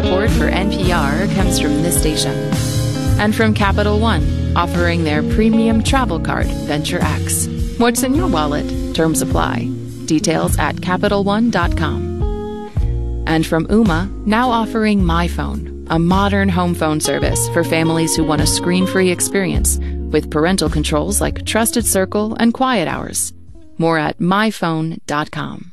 support for NPR comes from this station. And from Capital One, offering their premium travel card, Venture X. What's in your wallet? Terms apply. Details at CapitalOne.com. And from Ooma, now offering MyPhone, a modern home phone service for families who want a screen-free experience with parental controls like Trusted Circle and Quiet Hours. More at MyPhone.com.